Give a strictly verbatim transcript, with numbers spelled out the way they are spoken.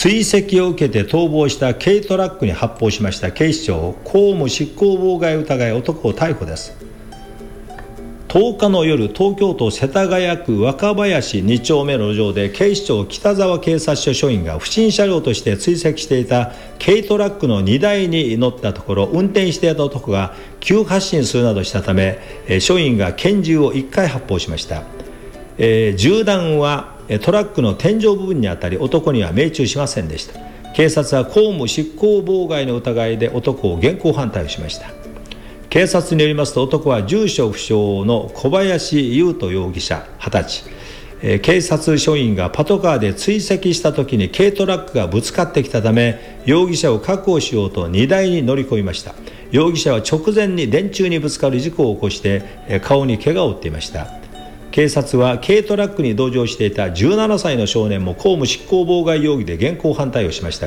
追跡を受けて逃亡した軽トラックに発砲しました。警視庁公務執行妨害疑い、男を逮捕です。とおかの夜、東京都世田谷区若林に丁目の路上で警視庁北沢警察署署員が不審車両として追跡していた軽トラックの荷台に乗ったところ、運転していた男が急発進するなどしたため、署員が拳銃をいっかい発砲しました。えー、銃弾はトラックの天井部分に当たり、男には命中しませんでした。警察は公務執行妨害の疑いで男を現行犯逮捕しました。警察によりますと、男は住所不詳の小林優斗容疑者はたち、えー、警察署員がパトカーで追跡した時に軽トラックがぶつかってきたため、容疑者を確保しようと荷台に乗り込みました。容疑者は直前に電柱にぶつかる事故を起こして、えー、顔に怪我を負っていました。警察は軽トラックに同乗していたじゅうななさいの少年も公務執行妨害容疑で現行犯逮捕しました。